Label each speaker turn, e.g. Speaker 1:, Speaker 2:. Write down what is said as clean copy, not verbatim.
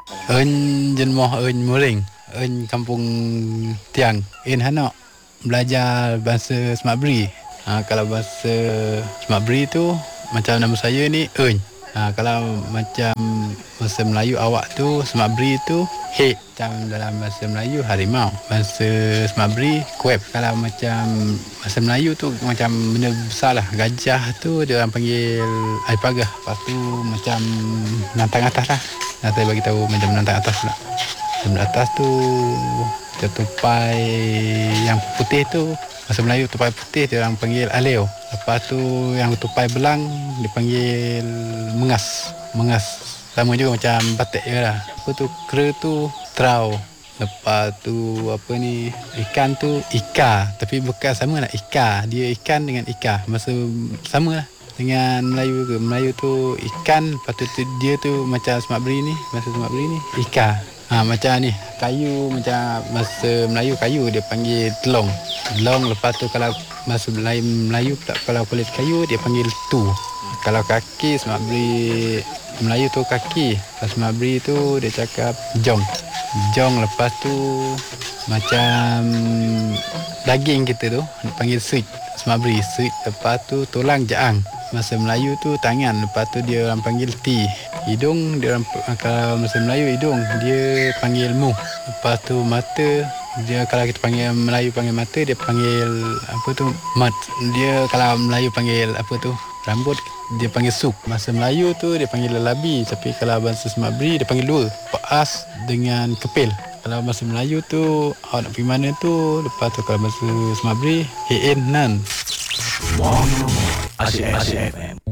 Speaker 1: Jenmoh muring, kampung Tiang, Hanak belajar bahasa Semak Beri. Kalau bahasa Semak Beri tu macam nama saya ni kalau macam bahasa Melayu awak tu Semak Beri tu hek, macam dalam bahasa Melayu harimau. Bahasa Semak Beri kuep. Kalau macam bahasa Melayu tu macam benda besar lah, gajah tu dia orang panggil air pagah. Lepas tu macam nantang atas lah. Saya bagi tahu macam menantang atas pula. Menantang atas tu tupai yang putih tu, bahasa Melayu tupai putih dia orang panggil aleo. Lepas tu yang tupai belang dipanggil mengas. Sama juga macam batik je lah. Apa tu kera tu trau. Lepas tu ikan tu ika, tapi bukan sama lah ika. Dia ikan dengan ika masa sama lah dengan Melayu ke. Melayu tu ikan, lepas tu dia tu macam Semak Beri ni, bahasa Semak Beri ni ika. Macam ni kayu, macam bahasa Melayu kayu dia panggil telong. Lepas tu kalau bahasa Melayu pula, kalau kulit kayu dia panggil tu. Kalau kaki Semak Beri Melayu tu kaki, kalau Semak Beri tu dia cakap jong. Lepas tu macam daging kita tu dipanggil suit, Semak Beri suit. Lepas tu tulang jaang, bahasa Melayu tu tangan. Lepas tu dia orang panggil ti. Hidung dia orang, kalau bahasa Melayu hidung dia panggil muh. Lepas tu mata dia, kalau kita panggil Melayu panggil mata, dia panggil mat. Dia kalau Melayu panggil rambut, dia panggil suk. Bahasa Melayu tu dia panggil lelabi, tapi kalau bahasa Semak Beri dia panggil dua, paas dengan kepil. Kalau bahasa Melayu tu awak nak pergi mana tu. Lepas tu kalau bahasa Semak Beri nan.
Speaker 2: Wow, Asyik FM.